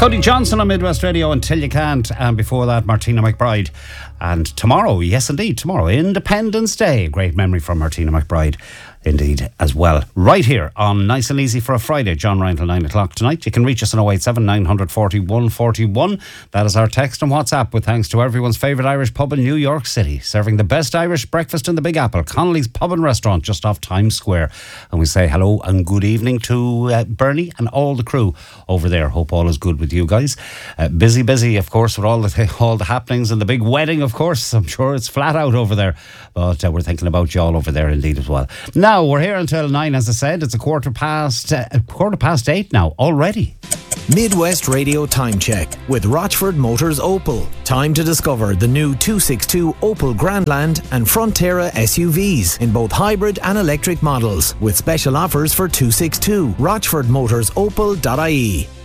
Cody Johnson on Midwest Radio, Until You Can't, and before that Martina McBride. And tomorrow, yes indeed, tomorrow, Independence Day. Great memory from Martina McBride indeed as well. Right here on Nice and Easy for a Friday, John Ryan till 9 o'clock tonight. You can reach us on 087 940 141. That is our text and WhatsApp, with thanks to everyone's favourite Irish pub in New York City, serving the best Irish breakfast in the Big Apple, Connolly's Pub and Restaurant just off Times Square. And we say hello and good evening to Bernie and all the crew over there. Hope all is good with you guys. Busy, of course, with all the happenings and the big wedding, of course. I'm sure it's flat out over there, but we're thinking about you all over there indeed as well. Now, we're here until 9, as I said. It's a quarter past 8 now already. Midwest Radio Time Check with Rochford Motors Opel. Time to discover the new 262 Opel Grandland and Frontera SUVs in both hybrid and electric models, with special offers for 262. RochfordMotorsOpel.ie.